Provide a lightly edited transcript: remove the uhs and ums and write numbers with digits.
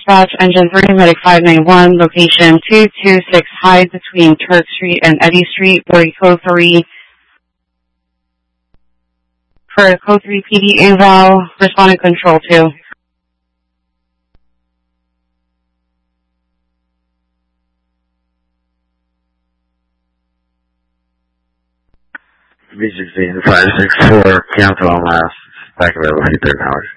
dispatch, engine 3, medic 591, location 226 Hyde between Turk Street and Eddy Street, for code 3. For code 3 PD eval, responding control 2. V16 564, cancel on last. Back available, 3 powers.